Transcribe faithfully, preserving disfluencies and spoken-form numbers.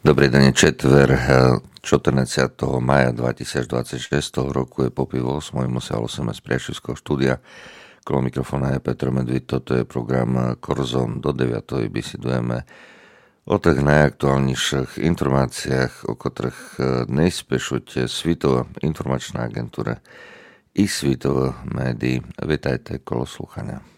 Dobrý deň, četver, čtrnásteho maja dvetisícdvadsaťšesť roku je po pivo osem, musel osem z Priašivského štúdia. Kolo mikrofóna je Petr Medvíd, toto je program Korzon, do deviatej bisidujeme o tých najaktuálnejších informáciách, o ktorých dnes pešujete Svitová informačná agentúra i Svitové médií. Vitajte, kolo slúchania.